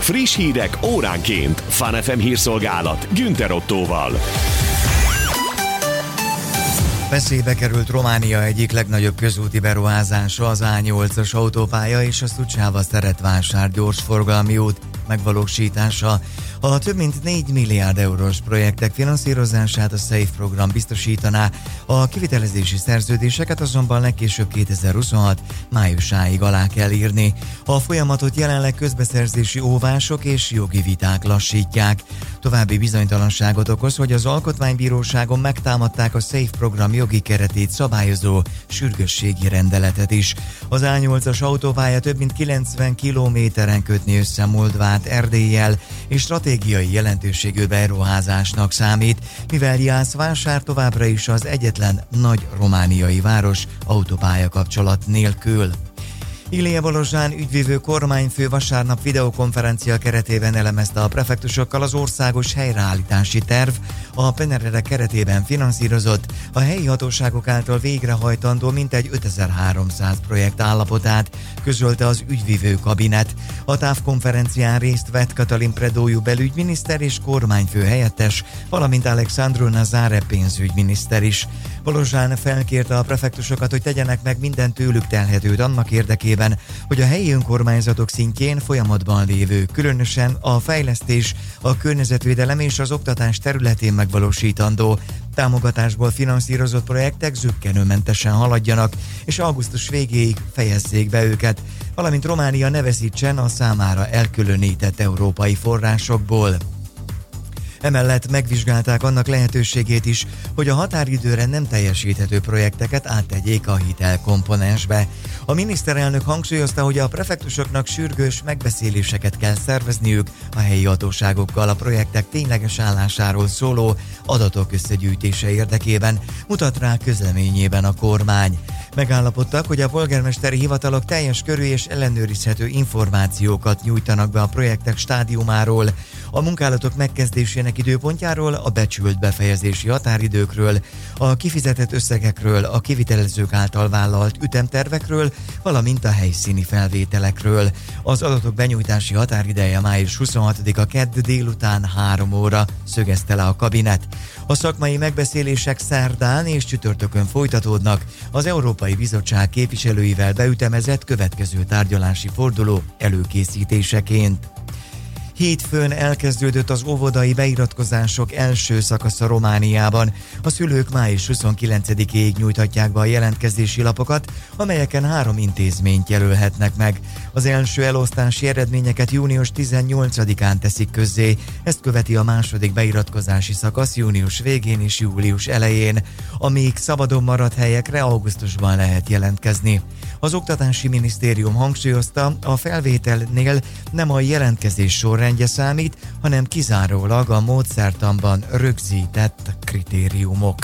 Friss hírek óránként. Fun FM hírszolgálat Günther Ottóval. Veszélybe került Románia egyik legnagyobb közúti beruházása, az A8-as autópálya és a Suceava-Szeretvásár gyorsforgalmi út megvalósítása. A több mint 4 milliárd eurós projektek finanszírozását a SAFE program biztosítaná, a kivitelezési szerződéseket azonban legkésőbb 2026 májusáig alá kell írni. A folyamatot jelenleg közbeszerzési óvások és jogi viták lassítják. További bizonytalanságot okoz, hogy az Alkotmánybíróságon megtámadták a SAFE program jogi keretét szabályozó sürgősségi rendeletet is. Az A8-as autópálya több mint 90 kilométeren kötni össze Moldvát Erdéllyel, és stratégiai jelentőségű beruházásnak számít, mivel Jászvásár továbbra is az egyetlen nagy romániai város autópálya kapcsolat nélkül. Ilie Balozsán ügyvívő kormányfő vasárnap videokonferencia keretében elemezte a prefektusokkal az országos helyreállítási terv, a PNRR keretében finanszírozott, a helyi hatóságok által végrehajtandó mintegy 5300 projekt állapotát, közölte az ügyvívő kabinet. A távkonferencián részt vett Katalin Predójú belügyminiszter és kormányfő helyettes, valamint Alexandru Nazare pénzügyminiszter is. Balozsán felkérte a prefektusokat, hogy tegyenek meg minden tőlük telhetőt annak érdekében, hogy a helyi önkormányzatok szintjén folyamatban lévő, különösen a fejlesztés, a környezetvédelem és az oktatás területén megvalósítandó támogatásból finanszírozott projektek zökkenőmentesen haladjanak, és augusztus végéig fejezzék be őket, valamint Románia ne veszítsen a számára elkülönített európai forrásokból. Emellett megvizsgálták annak lehetőségét is, hogy a határidőre nem teljesíthető projekteket áttegyék a hitelkomponensbe. A miniszterelnök hangsúlyozta, hogy a prefektusoknak sürgős megbeszéléseket kell szervezniük a helyi hatóságokkal a projektek tényleges állásáról szóló adatok összegyűjtése érdekében, mutat rá közleményében a kormány. Megállapodtak, hogy a polgármesteri hivatalok teljes körű és ellenőrizhető információkat nyújtanak be a projektek stádiumáról, a munkálatok megkezdésének időpontjáról, a becsült befejezési határidőkről, a kifizetett összegekről, a kivitelezők által vállalt ütemtervekről, valamint a helyszíni felvételekről. Az adatok benyújtási határideje május 26-a kedd délután 3 óra, szögezte le a kabinet. A szakmai megbeszélések szerdán és csütörtökön folytatódnak az Európai Bizottság képviselőivel beütemezett következő tárgyalási forduló előkészítéseként. Hétfőn elkezdődött az óvodai beiratkozások első szakasza Romániában. A szülők május 29-ig nyújthatják be a jelentkezési lapokat, amelyeken 3 intézményt jelölhetnek meg. Az első elosztási eredményeket június 18-án teszik közzé, ezt követi a második beiratkozási szakasz június végén és július elején, amíg szabadon maradt helyekre augusztusban lehet jelentkezni. Az Oktatási Minisztérium hangsúlyozta, a felvételnél nem a jelentkezés sorrendje számít, hanem kizárólag a módszertanban rögzített kritériumok.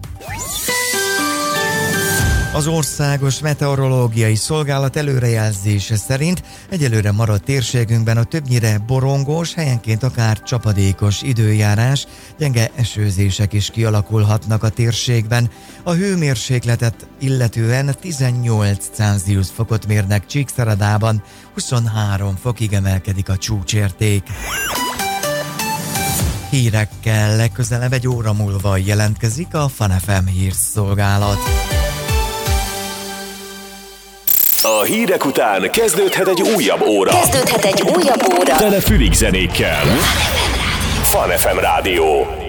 Az Országos Meteorológiai Szolgálat előrejelzése szerint egyelőre maradt térségünkben a többnyire borongós, helyenként akár csapadékos időjárás, gyenge esőzések is kialakulhatnak a térségben. A hőmérsékletet illetően 18 Celsius fokot mérnek Csíkszeredában, 23 fokig emelkedik a csúcsérték. Hírekkel legközelebb 1 óra múlva jelentkezik a Fun FM hírszolgálat. A hírek után kezdődhet egy újabb óra. Tele fülig zenékkel. Fun FM Rádió.